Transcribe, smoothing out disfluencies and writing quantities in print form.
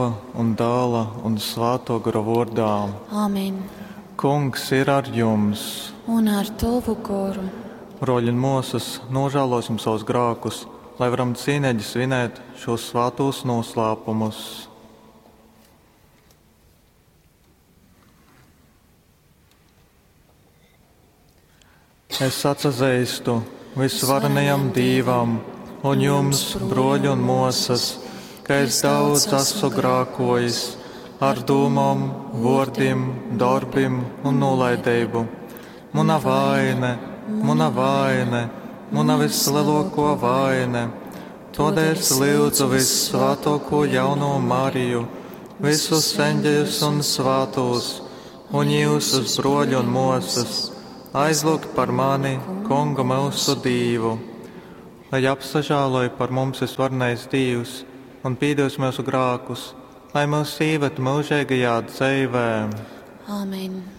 un Dēla un Svēto gara vārdā. Āmen. Kungs ir ar jums. Un ar tavu garu. Broļi un mūsas, nožēlosim savus grēkus, lai varam cienīgi svinēt šos svētos noslēpumus. Es atzīstu visvarenajam Dievam un jums, broļi un mūsas, ka es daudz esmu grēkojis ar domām, vārdiem, darbiem un nolaidību. Mana vaina, mana vislielākā vaina. Tādēļ es lūdzu visvētāko jauno Mariju, visus eņģeļus un svētos, un jūsus broļi un mūsas, aizlūgt par mani, Kungu mūsu Dievu, lai apsažāloja par mums visvarenais Dievs un pīdos mūsu grēkus, lai mūs ieved mūžīgajā dzīvē. Āmen.